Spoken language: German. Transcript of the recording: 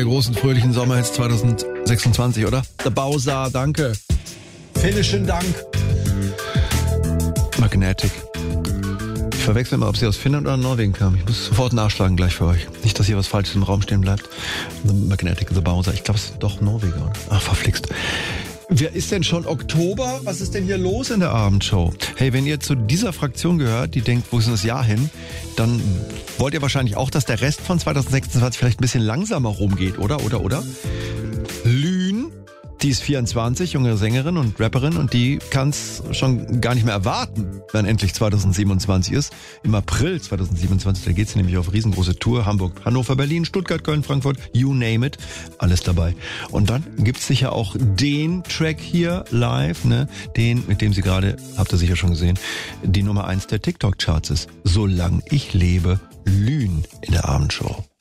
der großen fröhlichen Sommerhits 2026, oder? Der Bowser, danke. Vielen Dank. Magnetic. Ich verwechsel immer, ob sie aus Finnland oder Norwegen kam. Ich muss sofort nachschlagen gleich für euch. Nicht, dass hier was Falsches im Raum stehen bleibt. The Magnetic, The Bowser. Ich glaube, es ist doch Norweger, oder? Ach, verflixt. Wer ist denn schon Oktober? Was ist denn hier los in der Abendshow? Hey, wenn ihr zu dieser Fraktion gehört, die denkt, wo ist denn das Jahr hin, dann wollt ihr wahrscheinlich auch, dass der Rest von 2026 vielleicht ein bisschen langsamer rumgeht, oder? Lühn, die ist 24, junge Sängerin und Rapperin und die kann es schon gar nicht mehr erwarten, wenn endlich 2027 ist. Im April 2027, da geht sie nämlich auf riesengroße Tour. Hamburg, Hannover, Berlin, Stuttgart, Köln, Frankfurt, you name it, alles dabei. Und dann gibt's sicher auch den Track hier live, ne, den, mit dem sie gerade, habt ihr sicher schon gesehen, die Nummer 1 der TikTok-Charts ist. Solange ich lebe, Lühn in der Abendshow.